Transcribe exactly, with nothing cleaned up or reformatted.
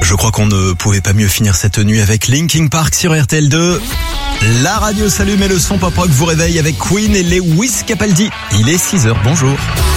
Je crois qu'on ne pouvait pas mieux finir cette nuit avec Linkin Park sur R T L deux. La radio s'allume et le son pop rock vous réveille avec Queen et Lewis Capaldi. Il est six heures, bonjour.